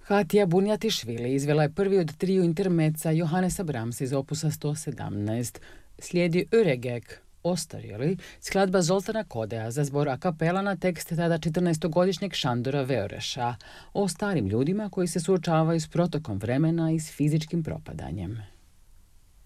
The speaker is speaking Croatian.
Hatija Bunjatišvili izvela je prvi od triju intermeca Johannesa Brahmsa iz opusa 117. Slijedi Öregek, Ostarjeli, skladba Zoltana Kodeja za zbor a kapela na tekst tada 14-godišnjeg Šandora Veoreša o starim ljudima koji se suočavaju s protokom vremena i s fizičkim propadanjem.